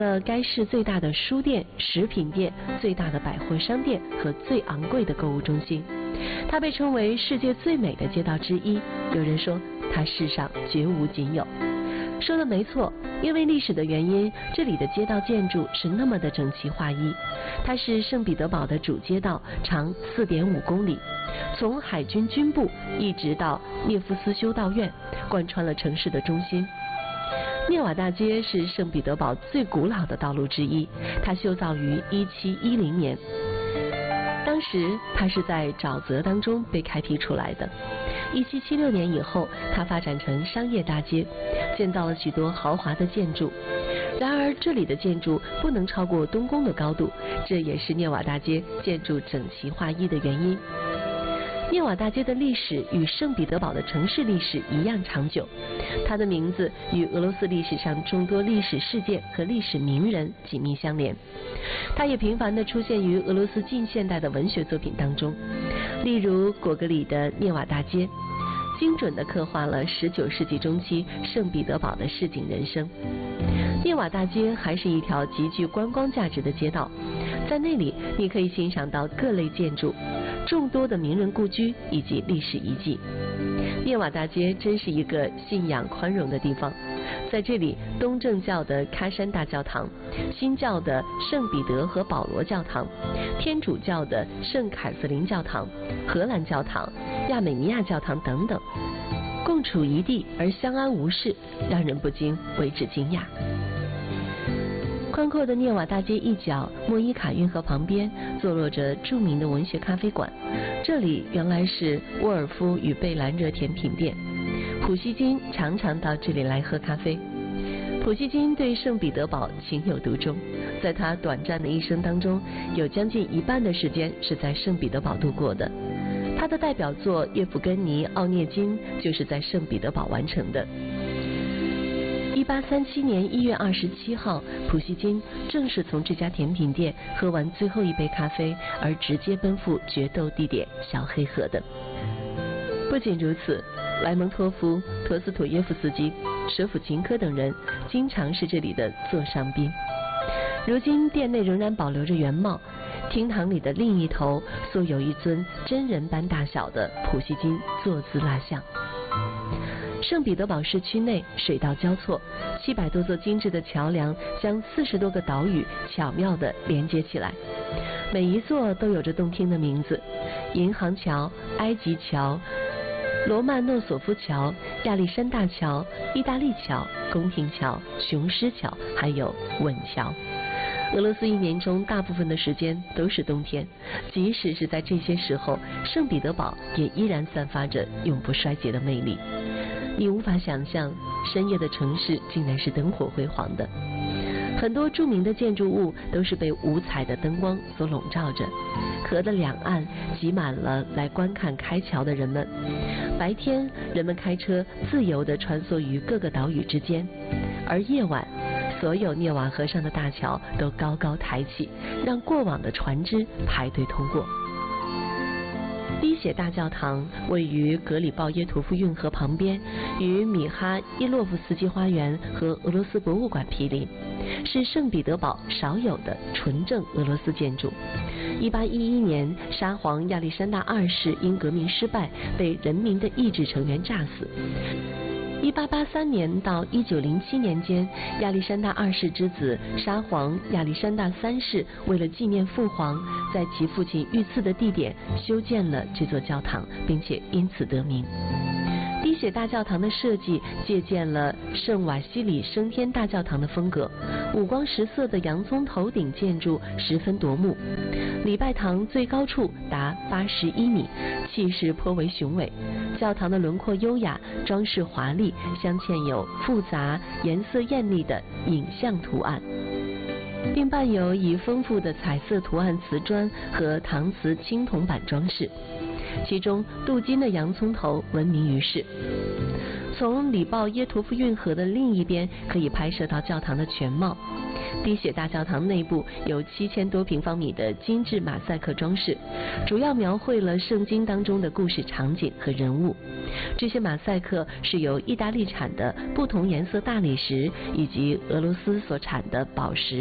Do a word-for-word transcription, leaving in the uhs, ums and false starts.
了该市最大的书店、食品店、最大的百货商店和最昂贵的购物中心。它被称为世界最美的街道之一，有人说它世上绝无仅有。说的没错，因为历史的原因，这里的街道建筑是那么的整齐划一。它是圣彼得堡的主街道，长 四点五公里，从海军军部一直到涅夫斯修道院，贯穿了城市的中心。涅瓦大街是圣彼得堡最古老的道路之一，它修造于一七一零年，当时它是在沼泽当中被开辟出来的。一七七六年以后，它发展成商业大街，建造了许多豪华的建筑。然而这里的建筑不能超过东宫的高度，这也是涅瓦大街建筑整齐划一的原因。涅瓦大街的历史与圣彼得堡的城市历史一样长久，它的名字与俄罗斯历史上众多历史事件和历史名人紧密相连。它也频繁地出现于俄罗斯近现代的文学作品当中，例如果戈里的《涅瓦大街》，精准地刻画了十九世纪中期圣彼得堡的市井人生。涅瓦大街还是一条极具观光价值的街道，在那里你可以欣赏到各类建筑、众多的名人故居以及历史遗迹。涅瓦大街真是一个信仰宽容的地方，在这里，东正教的喀山大教堂、新教的圣彼得和保罗教堂、天主教的圣凯瑟琳教堂、荷兰教堂、亚美尼亚教堂等等，共处一地而相安无事，让人不禁为之惊讶。宽阔的涅瓦大街一角，莫伊卡运河旁边坐落着著名的文学咖啡馆，这里原来是沃尔夫与贝兰热甜品店。普希金常常到这里来喝咖啡。普希金对圣彼得堡情有独钟，在他短暂的一生当中，有将近一半的时间是在圣彼得堡度过的。他的代表作《叶夫根尼·奥涅金》就是在圣彼得堡完成的。一八三七年一月二十七号，普希金正是从这家甜品店喝完最后一杯咖啡，而直接奔赴决斗地点小黑河的。不仅如此，莱蒙托夫、陀思妥耶夫斯基、舍甫琴科等人经常是这里的座上宾。如今店内仍然保留着原貌，厅堂里的另一头塑有一尊真人般大小的普希金坐姿蜡像。圣彼得堡市区内水道交错，七百多座精致的桥梁将四十多个岛屿巧妙地连接起来，每一座都有着动听的名字：银行桥、埃及桥、罗曼诺索夫桥、亚历山大桥、意大利桥、宫廷桥、雄狮桥，还有吻桥。俄罗斯一年中大部分的时间都是冬天，即使是在这些时候，圣彼得堡也依然散发着永不衰竭的魅力。你无法想象，深夜的城市竟然是灯火辉煌的。很多著名的建筑物都是被五彩的灯光所笼罩着。河的两岸挤满了来观看开桥的人们。白天，人们开车自由地穿梭于各个岛屿之间，而夜晚，所有涅瓦河上的大桥都高高抬起，让过往的船只排队通过。滴血大教堂位于格里鲍耶图夫运河旁边，与米哈伊洛夫斯基花园和俄罗斯博物馆毗邻，是圣彼得堡少有的纯正俄罗斯建筑。一八一一年，沙皇亚历山大二世因革命失败，被人民的意志成员炸死。一八八三年到一九零七年间，亚历山大二世之子沙皇亚历山大三世为了纪念父皇，在其父亲遇刺的地点修建了这座教堂，并且因此得名。滴血大教堂的设计借鉴了圣瓦西里升天大教堂的风格，五光十色的洋葱头顶建筑十分夺目。礼拜堂最高处达八十一米，气势颇为雄伟。教堂的轮廓优雅，装饰华丽，镶嵌有复杂、颜色艳丽的影像图案，并伴有以丰富的彩色图案瓷砖和搪瓷青铜板装饰。其中镀金的洋葱头闻名于世。 从里鲍耶陀夫运河的另一边可以拍摄到教堂的全貌。滴血大教堂内部有七千多平方米的精致马赛克装饰，主要描绘了圣经当中的故事场景和人物。这些马赛克是由意大利产的不同颜色大理石以及俄罗斯所产的宝石